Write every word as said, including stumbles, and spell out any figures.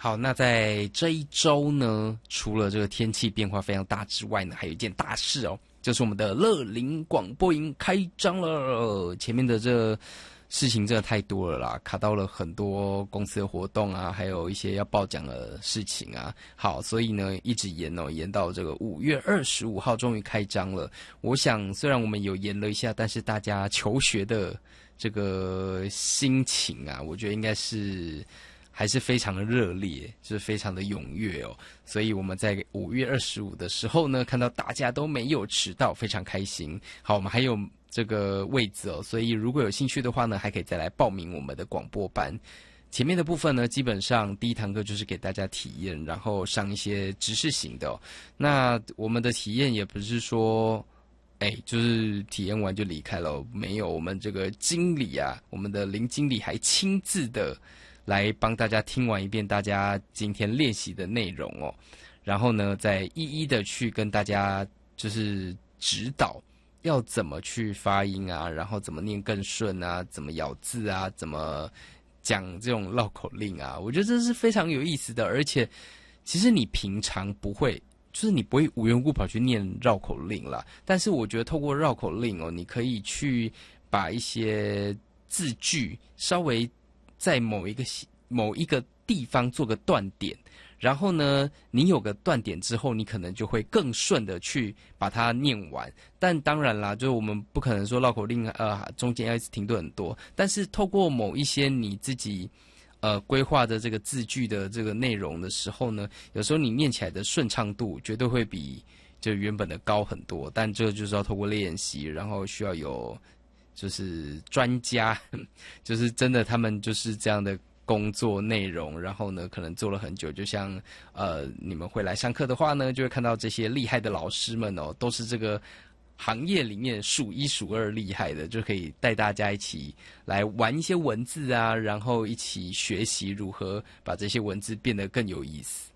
好，那在这一周呢，除了这个天气变化非常大之外呢，还有一件大事哦，就是我们的乐龄广播营开张了。前面的这事情真的太多了啦，卡到了很多公司的活动啊，还有一些要报奖的事情啊。好，所以呢一直延哦，延到这个五月二十五号终于开张了。我想虽然我们有延了一下，但是大家求学的这个心情啊，我觉得应该是还是非常的热烈，就是非常的踊跃哦。所以我们在五月二十五的时候呢，看到大家都没有迟到，非常开心。好，我们还有这个位置哦，所以如果有兴趣的话呢，还可以再来报名我们的广播班。前面的部分呢，基本上第一堂课就是给大家体验，然后上一些知识型的哦。那我们的体验也不是说哎，就是体验完就离开了，没有，我们这个经理啊，我们的林经理还亲自的来帮大家听完一遍大家今天练习的内容哦，然后呢，再一一的去跟大家就是指导要怎么去发音啊，然后怎么念更顺啊，怎么咬字啊，怎么讲这种绕口令啊，我觉得这是非常有意思的，而且其实你平常不会。就是你不会无缘无故跑去念绕口令啦，但是我觉得透过绕口令哦，你可以去把一些字句稍微在某一个某一个地方做个断点，然后呢，你有个断点之后，你可能就会更顺的去把它念完。但当然啦，就是我们不可能说绕口令呃中间要一直停顿很多，但是透过某一些你自己呃，规划的这个字句的这个内容的时候呢，有时候你念起来的顺畅度绝对会比就原本的高很多，但这就是要透过练习，然后需要有就是专家，就是真的他们就是这样的工作内容，然后呢可能做了很久，就像呃你们会来上课的话呢，就会看到这些厉害的老师们哦，都是这个行业里面数一数二厉害的，就可以带大家一起来玩一些文字啊，然后一起学习如何把这些文字变得更有意思。